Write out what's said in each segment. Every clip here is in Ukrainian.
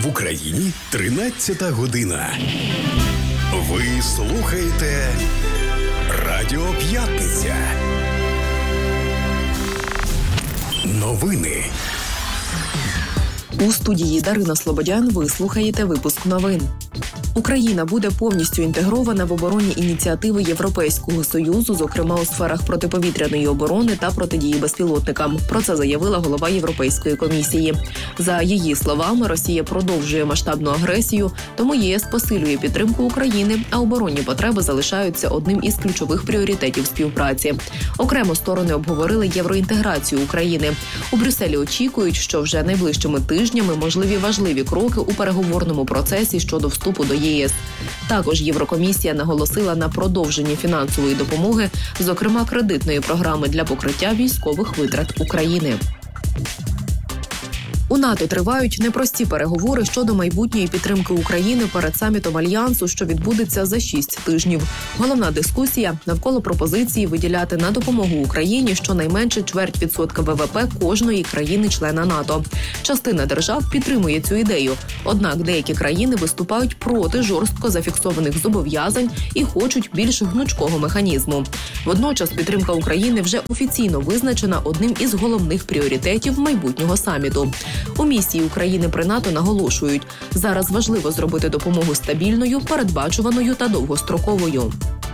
В Україні 13-та година. Ви слухаєте Радіо П'ятниця. Новини. У студії Дарина Слободян ви слухаєте випуск новин. Україна буде повністю інтегрована в оборонні ініціативи Європейського Союзу, зокрема у сферах протиповітряної оборони та протидії безпілотникам. Про це заявила голова Європейської комісії. За її словами, Росія продовжує масштабну агресію, тому ЄС посилює підтримку України, а оборонні потреби залишаються одним із ключових пріоритетів співпраці. Окремо сторони обговорили євроінтеграцію України. У Брюсселі очікують, що вже найближчими тижнями можливі важливі кроки у переговорному процесі щодо вступу до ЄС. Також Єврокомісія наголосила на продовженні фінансової допомоги, зокрема кредитної програми для покриття військових витрат України. У НАТО тривають непрості переговори щодо майбутньої підтримки України перед самітом Альянсу, що відбудеться за 6 тижнів. Головна дискусія навколо пропозиції виділяти на допомогу Україні щонайменше 0,25% ВВП кожної країни-члена НАТО. Частина держав підтримує цю ідею. Однак деякі країни виступають проти жорстко зафіксованих зобов'язань і хочуть більш гнучкого механізму. Водночас підтримка України вже офіційно визначена одним із головних пріоритетів майбутнього саміту. У місії України при НАТО наголошують, зараз важливо зробити допомогу стабільною, передбачуваною та довгостроковою.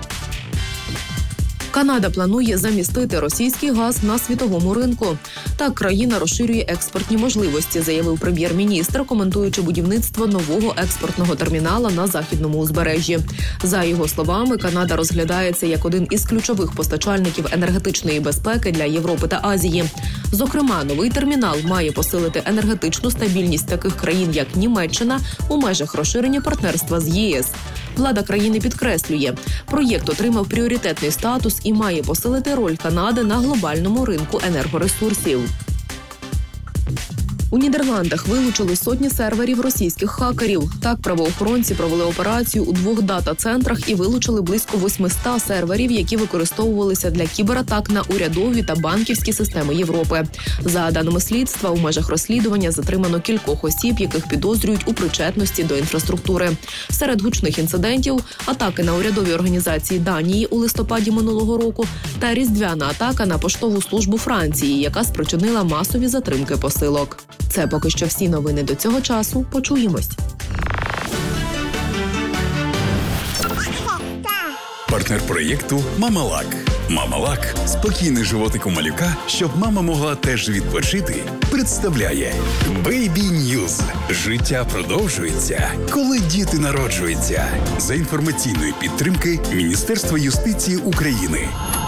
Канада планує замістити російський газ на світовому ринку. Так, країна розширює експортні можливості, заявив прем'єр-міністр, коментуючи будівництво нового експортного термінала на західному узбережжі. За його словами, Канада розглядається як один із ключових постачальників енергетичної безпеки для Європи та Азії. Зокрема, новий термінал має посилити енергетичну стабільність таких країн, як Німеччина, у межах розширення партнерства з ЄС. Влада країни підкреслює, проєкт отримав пріоритетний статус і має посилити роль Канади на глобальному ринку енергоресурсів. У Нідерландах вилучили сотні серверів російських хакерів. Так, правоохоронці провели операцію у 2 дата-центрах і вилучили близько 800 серверів, які використовувалися для кібератак на урядові та банківські системи Європи. За даними слідства, у межах розслідування затримано кількох осіб, яких підозрюють у причетності до інфраструктури. Серед гучних інцидентів – атаки на урядові організації Данії у листопаді минулого року та різдвяна атака на поштову службу Франції, яка спричинила масові затримки посилок. Це поки що всі новини до цього часу. Почуємось. Партнер проєкту «Мамалак». «Мамалак» – спокійний животик у малюка, щоб мама могла теж відпочити, представляє Baby News. Життя продовжується, коли діти народжуються. За інформаційної підтримки Міністерства юстиції України.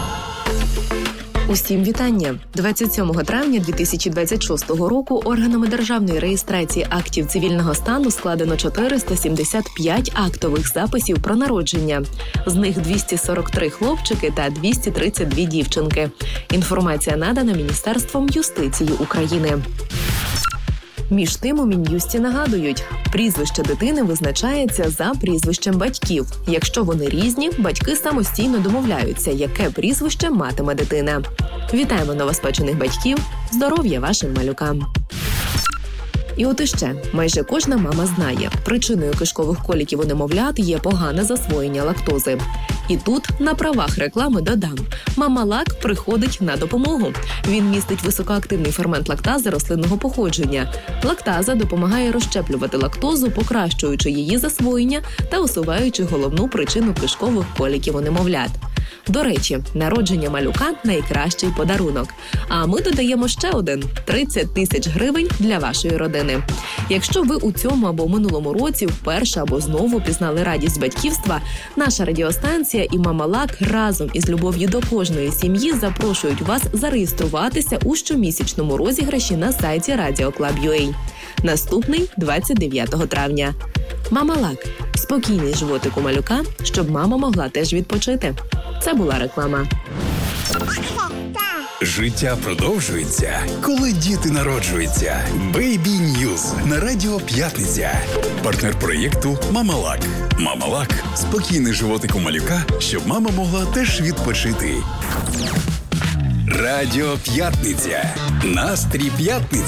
Усім вітання! 27 травня 2026 року органами державної реєстрації актів цивільного стану складено 475 актових записів про народження. З них 243 хлопчики та 232 дівчинки. Інформація надана Міністерством юстиції України. Між тим у Мін'юсті нагадують, прізвище дитини визначається за прізвищем батьків. Якщо вони різні, батьки самостійно домовляються, яке прізвище матиме дитина. Вітаємо новоспечених батьків! Здоров'я вашим малюкам! І от іще, майже кожна мама знає, причиною кишкових коліків у немовлят є погане засвоєння лактози. І тут на правах реклами додам. Мамалак приходить на допомогу. Він містить високоактивний фермент лактази рослинного походження. Лактаза допомагає розщеплювати лактозу, покращуючи її засвоєння та усуваючи головну причину кишкових коліків у немовлят. До речі, народження малюка – найкращий подарунок. А ми додаємо ще один – 30 тисяч гривень для вашої родини. Якщо ви у цьому або минулому році вперше або знову пізнали радість батьківства, наша радіостанція і Мамалак разом із любов'ю до кожної сім'ї запрошують вас зареєструватися у щомісячному розіграші на сайті Radio.Club.ua. Наступний – 29 травня. Мамалак – спокійний животик у малюка, щоб мама могла теж відпочити. Це була реклама. Життя продовжується, коли діти народжуються. Baby News на Радіо П'ятниця. Партнер проєкту «Мамалак». «Мамалак» – спокійний животик у малюка, щоб мама могла теж відпочити. Радіо П'ятниця. Настрій п'ятниці.